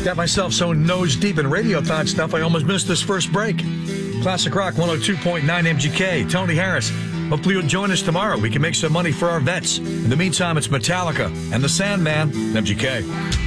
Got myself so nose deep in Radiothon stuff, I almost missed this first break. Classic Rock 102.9 MGK. Tony Harris. Hopefully you'll join us tomorrow. We can make some money for our vets. In the meantime, it's Metallica and the Sandman, MGK.